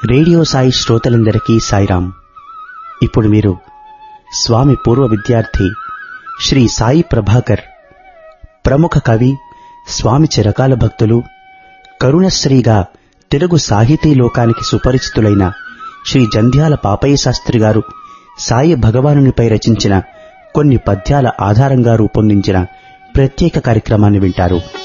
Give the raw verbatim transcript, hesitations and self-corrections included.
Radio Sai శ్రోతలందరికీ సాయిరాం. ఇప్పుడు మీరు స్వామి పూర్వ విద్యార్థి శ్రీ సాయి ప్రభాకర్, ప్రముఖ కవి, స్వామి చిరకాల భక్తులు, కరుణశ్రీగా తెలుగు సాహితీ లోకానికి సుపరిచితులైన శ్రీ జంధ్యాల పాపయ్య శాస్త్రి గారు సాయి భగవానునిపై రచించిన కొన్ని పద్యాల ఆధారంగా రూపొందించిన ప్రత్యేక కార్యక్రమాన్ని వింటారు.